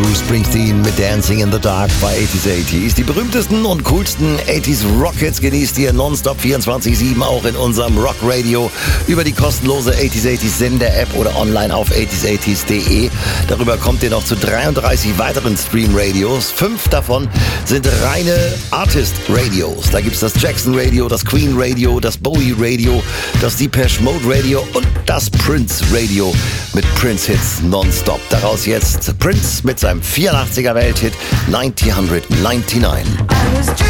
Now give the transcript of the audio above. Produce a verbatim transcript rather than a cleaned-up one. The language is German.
Bruce Springsteen mit Dancing in the Dark bei achtziger achtziger. Die berühmtesten und coolsten achtziger Rockets genießt ihr nonstop vierundzwanzig sieben auch in unserem Rock Radio über die kostenlose achtziger achtziger Sender-App oder online auf achtziger achtziger punkt de. Darüber kommt ihr noch zu dreiunddreißig weiteren Stream-Radios. Fünf davon sind reine Artist-Radios. Da gibt es das Jackson Radio, das Queen Radio, das Bowie Radio, das Depeche Mode Radio und das Prince Radio mit Prince-Hits nonstop. Daraus jetzt Prince mit seinem vierundachtziger Welthit neunzehn neunundneunzig.